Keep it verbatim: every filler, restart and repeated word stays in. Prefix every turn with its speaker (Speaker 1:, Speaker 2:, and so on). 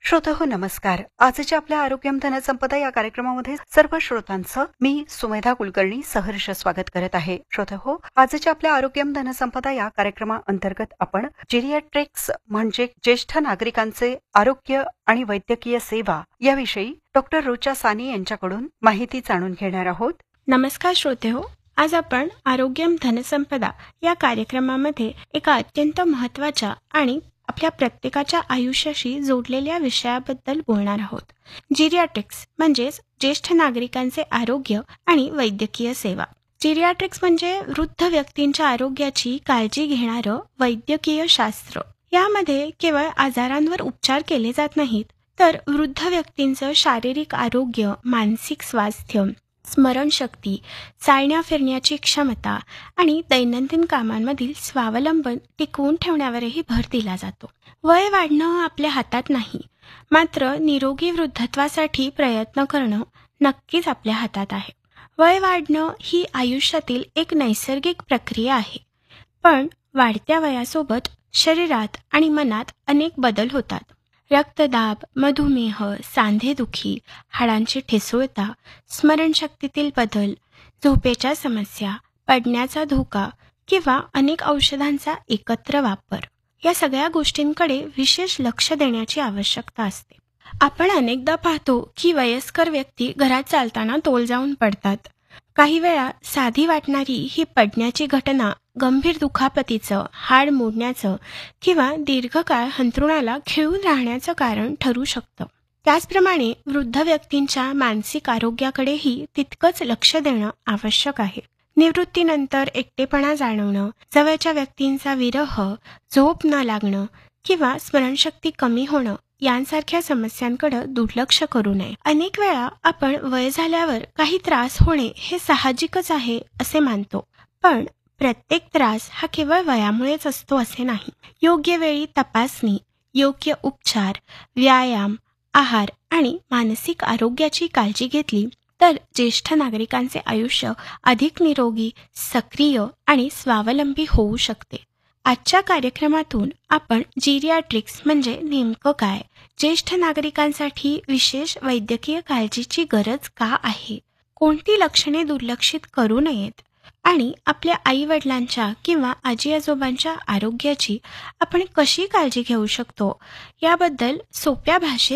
Speaker 1: श्रोतहो नमस्कार. आजच्या आपल्या आरोग्यम धनसंपदा या कार्यक्रमामध्ये सर्व श्रोतांचं मी सुमेधा कुलकर्णी सहर्ष स्वागत करत आहे. श्रोतहो, आजच्या आपल्या आरोग्यम धनसंपदा या कार्यक्रमाअंतर्गत आपण जिरियाट्रिक्स म्हणजे ज्येष्ठ नागरिकांचे आरोग्य आणि वैद्यकीय सेवा याविषयी डॉक्टर रोचा सानी यांच्याकडून माहिती जाणून घेणार आहोत.
Speaker 2: नमस्कार श्रोतेहो, आज आपण आरोग्यम धनसंपदा या कार्यक्रमामध्ये एका अत्यंत महत्त्वाच्या आणि आपल्या प्रत्येकाच्या आयुष्याशी जोडलेल्या विषयाबद्दल बोलणार आहोत. जिरियाट्रिक्स म्हणजेच ज्येष्ठ नागरिकांचे आरोग्य आणि वैद्यकीय सेवा. जिरियाट्रिक्स म्हणजे वृद्ध व्यक्तींच्या आरोग्याची काळजी घेणारं वैद्यकीय शास्त्र. यामध्ये केवळ आजारांवर उपचार केले जात नाहीत, तर वृद्ध व्यक्तींचं शारीरिक आरोग्य, मानसिक स्वास्थ्य, स्मरणशक्ती, चालण्या फिरण्याची क्षमता आणि दैनंदिन कामांमधील स्वावलंबन टिकवून ठेवण्यावरही भर दिला जातो. वय वाढणं आपल्या हातात नाही, मात्र निरोगी वृद्धत्वासाठी प्रयत्न करणं नक्कीच आपल्या हातात आहे. वय वाढणं ही आयुष्यातील एक नैसर्गिक प्रक्रिया आहे, पण वाढत्या वयासोबत शरीरात आणि मनात अनेक बदल होतात. रक्तदाब, मधुमेह, सांधेदुखी, हाडांची ठिसूळता, स्मरणशक्तीतील बदल, झोपेच्या समस्या, पडण्याचा धोका किंवा अनेक औषधांचा एकत्र वापर या सगळ्या गोष्टींकडे विशेष लक्ष देण्याची आवश्यकता असते. आपण अनेकदा पाहतो की वयस्कर व्यक्ती घरात चालताना तोल जाऊन पडतात. काही वेळा साधी वाटणारी ही पडण्याची घटना गंभीर दुखापतीचं, हाड मोडण्याचं किंवा दीर्घकाळ अंथरुणाला खिळून राहण्याचं कारण ठरू शकतं. त्याचप्रमाणे वृद्ध व्यक्तींच्या मानसिक आरोग्याकडेही तितकंच लक्ष देणं आवश्यक आहे. निवृत्तीनंतर एकटेपणा जाणवणं, जवळच्या व्यक्तींचा विरह, झोप न लागणं किंवा स्मरणशक्ती कमी होणं यांसारख्या समस्यांकडे दुर्लक्ष करू नये. अनेक वेळा आपण वय झाल्यावर काही त्रास होणे हे साहजिकच आहे असे मानतो, पण प्रत्येक त्रास हा केवळ वयामुळेच असतो असे नाही. योग्य वेळी तपासणी, योग्य उपचार, व्यायाम, आहार आणि मानसिक आरोग्याची काळजी घेतली तर ज्येष्ठ नागरिकांचे आयुष्य अधिक निरोगी, सक्रिय आणि स्वावलंबी होऊ शकते. आजच्या कार्यक्रमातून आपण जिरियाट्रिक्स म्हणजे नेमकं काय, ज्येष्ठ नागरिकांसाठी विशेष वैद्यकीय काळजीची गरज का आहे, कोणती लक्षणे दुर्लक्षित करू नयेत आणि आपल्या आई वडिलांच्या किंवा आजी आजोबांच्या आरोग्याची आपण कशी काळजी घेऊ शकतो याबद्दल सोप्या भाषेत